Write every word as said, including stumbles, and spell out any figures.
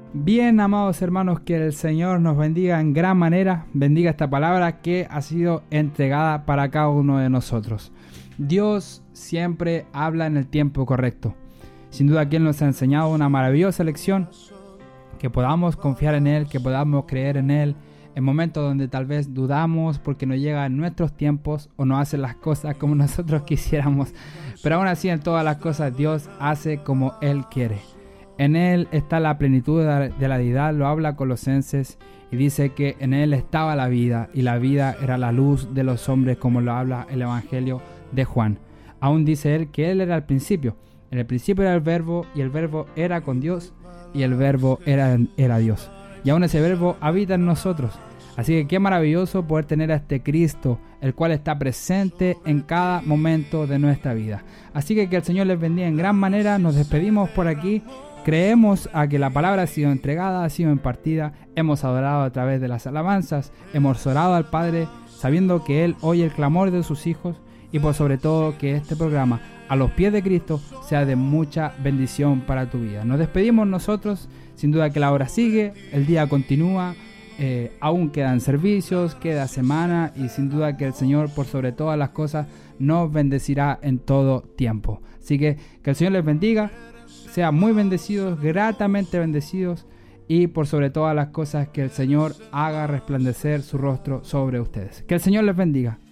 Bien, amados hermanos, que el Señor nos bendiga en gran manera, bendiga esta palabra que ha sido entregada para cada uno de nosotros. Dios siempre habla en el tiempo correcto. Sin duda, quien nos ha enseñado una maravillosa lección, que podamos confiar en Él, que podamos creer en Él, en momentos donde tal vez dudamos porque no llega en nuestros tiempos o no hace las cosas como nosotros quisiéramos. Pero aún así, en todas las cosas, Dios hace como Él quiere. En Él está la plenitud de la deidad, lo habla Colosenses, y dice que en Él estaba la vida, y la vida era la luz de los hombres, como lo habla el Evangelio de Juan. Aún dice Él que Él era el principio. En el principio era el Verbo, y el Verbo era con Dios, y el Verbo era, era Dios. Y aún ese Verbo habita en nosotros. Así que qué maravilloso poder tener a este Cristo, el cual está presente en cada momento de nuestra vida. Así que que el Señor les bendiga en gran manera. Nos despedimos por aquí. Creemos a que la palabra ha sido entregada, ha sido impartida, hemos adorado a través de las alabanzas, hemos orado al Padre sabiendo que Él oye el clamor de sus hijos y por sobre todo que este programa a los pies de Cristo sea de mucha bendición para tu vida. Nos despedimos nosotros, sin duda que la hora sigue, el día continúa, eh, aún quedan servicios, queda semana y sin duda que el Señor por sobre todas las cosas nos bendecirá en todo tiempo. Así que que el Señor les bendiga. Sean muy bendecidos, gratamente bendecidos y por sobre todas las cosas que el Señor haga resplandecer su rostro sobre ustedes. Que el Señor les bendiga.